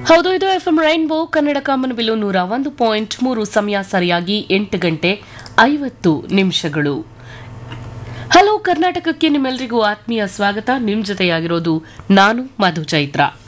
ಹೌದು, ಇದು FM rainbow Kannada ಕಾಮನಬಿಲ್ಲು 101.3 ಸಮಯ ಸರಿಯಾಗಿ 8:50. ಹಲೋ ಕರ್ನಾಟಕಕ್ಕೆ ನಿಮ್ಮೆಲ್ಲರಿಗೂ ಆತ್ಮೀಯ ಸ್ವಾಗತ. ನಿಮ್ ಜೊತೆಯಾಗಿರೋದು ನಾನು ಮಧು ಚೈತ್ರ.